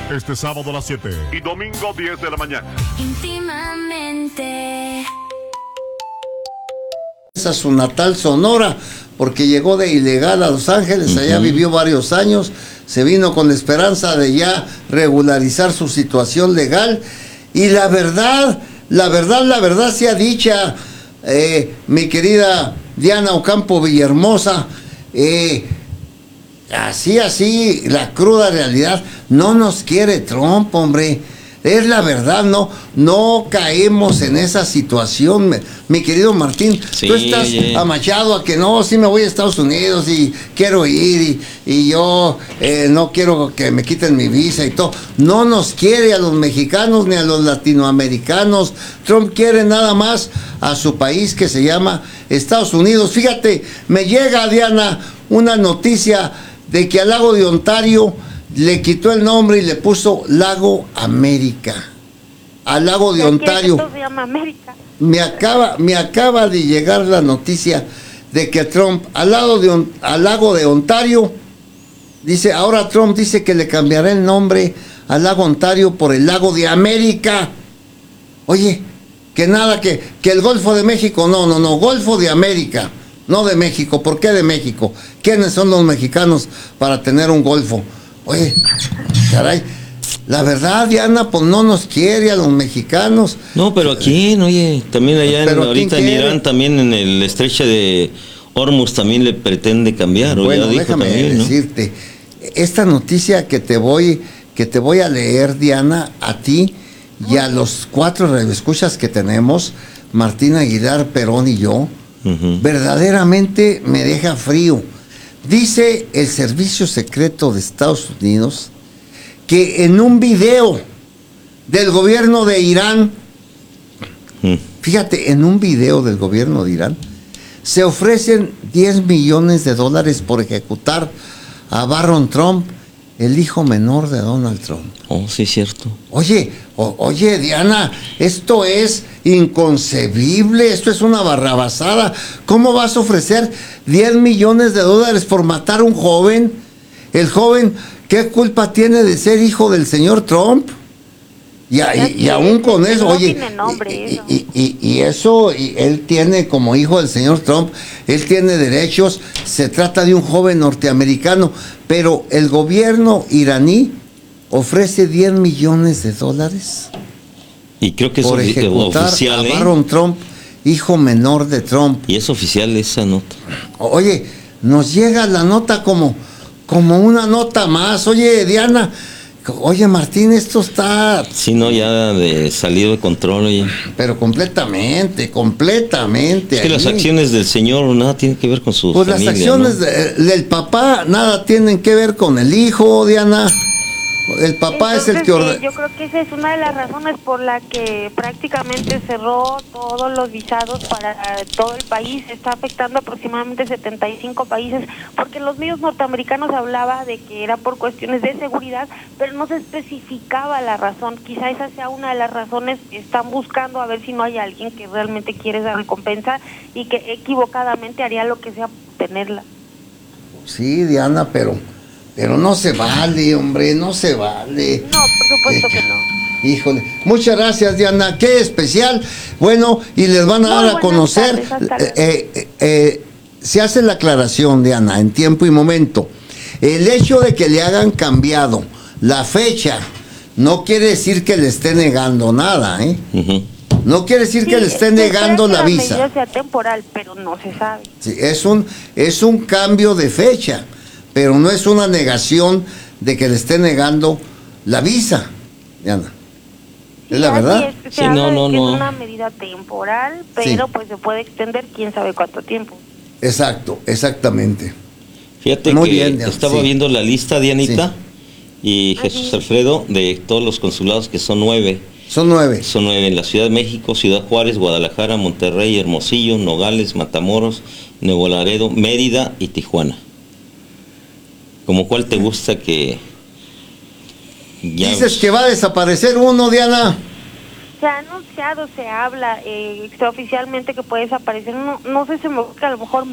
Este sábado a las 7 y domingo 10 de la mañana. Íntimamente. A su natal Sonora, porque llegó de ilegal a Los Ángeles, allá vivió varios años, se vino con la esperanza de ya regularizar su situación legal, y la verdad sea dicha, mi querida Diana Ocampo Villahermosa, así, la cruda realidad, no nos quiere Trump, hombre. Es la verdad, no caemos en esa situación, mi querido Martín. Sí, tú estás amachado a que no, sí me voy a Estados Unidos y quiero ir y yo no quiero que me quiten mi visa y todo. No nos quiere a los mexicanos ni a los latinoamericanos. Trump quiere nada más a su país, que se llama Estados Unidos. Fíjate, me llega, Diana, una noticia de que al lago de Ontario le quitó el nombre y le puso Lago América. Al lago de Ontario. Esto se llama América. Me acaba de llegar la noticia de que Trump, al lago de Ontario, dice, ahora Trump dice que le cambiará el nombre al lago Ontario por el Lago de América. Oye, que nada, que el Golfo de México, no, Golfo de América, no de México. ¿Por qué de México? ¿Quiénes son los mexicanos para tener un golfo? Oye, caray, la verdad, Diana, pues no nos quiere a los mexicanos. No, pero ¿a quién? Oye, también allá ahorita en Irán, también en el estrecho de Hormuz también le pretende cambiar. Bueno, dijo déjame también, decirte, esta noticia que te voy a leer, Diana, a ti y a los 4 radioescuchas que tenemos, Martín Aguilar, Perón y yo, verdaderamente me deja frío. Dice el Servicio Secreto de Estados Unidos que en un video del gobierno de Irán, fíjate, en un video del gobierno de Irán, se ofrecen $10 millones por ejecutar a Barron Trump, el hijo menor de Donald Trump. Oh, sí, cierto. Oye, Diana, esto es inconcebible, esto es una barrabasada. ¿Cómo vas a ofrecer $10 millones por matar a un joven? El joven, ¿qué culpa tiene de ser hijo del señor Trump? Y aún con eso, oye, y eso, él tiene como hijo del señor Trump, él tiene derechos, se trata de un joven norteamericano, pero el gobierno iraní ofrece $10 millones y creo que es por ejecutar oficial, a Barron Trump, hijo menor de Trump. Y es oficial esa nota. Oye, nos llega la nota como una nota más. Oye, Diana, oye, Martín, esto está... Sí, no, ya de salido de control, oye. Pero completamente. Es que las acciones del señor nada tienen que ver con su familia, las acciones, ¿no?, del papá nada tienen que ver con el hijo, Diana. El papá entonces, es el que ordena. Yo creo que esa es una de las razones por la que prácticamente cerró todos los visados para todo el país. Está afectando aproximadamente 75 países, porque los medios norteamericanos hablaba de que era por cuestiones de seguridad, pero no se especificaba la razón. Quizá esa sea una de las razones que están buscando, a ver si no hay alguien que realmente quiere esa recompensa y que equivocadamente haría lo que sea por tenerla. Sí, Diana, pero no se vale, hombre, no se vale. No, por supuesto que no. Híjole, muchas gracias, Diana, qué especial. Bueno, y les van a dar a conocer, se hace la aclaración, Diana, en tiempo y momento. El hecho de que le hagan cambiado la fecha no quiere decir que le esté negando nada, ¿eh? No quiere decir que le esté negando la visa. La medida sea temporal, pero no se sabe. Sí, es un cambio de fecha, pero no es una negación de que le esté negando la visa, Diana. ¿Es la verdad? Es una medida temporal, pero pues se puede extender quién sabe cuánto tiempo. Exacto, exactamente. Fíjate muy que bien, estaba viendo la lista, Dianita, y Jesús Alfredo, de todos los consulados, que son 9. Son 9. Son 9 en la Ciudad de México, Ciudad Juárez, Guadalajara, Monterrey, Hermosillo, Nogales, Matamoros, Nuevo Laredo, Mérida y Tijuana. ¿Cómo cuál te gusta que ya... Dices que va a desaparecer uno, Diana? Se ha anunciado, se habla extraoficialmente que puede desaparecer. No sé, se me ocurre que a lo mejor